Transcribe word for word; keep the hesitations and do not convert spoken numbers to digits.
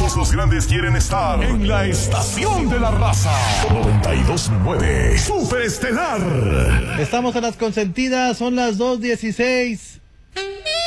Todos los grandes quieren estar en la estación de la raza. noventa y dos nueve Superestelar. Estamos en las consentidas, son las dos dieciséis.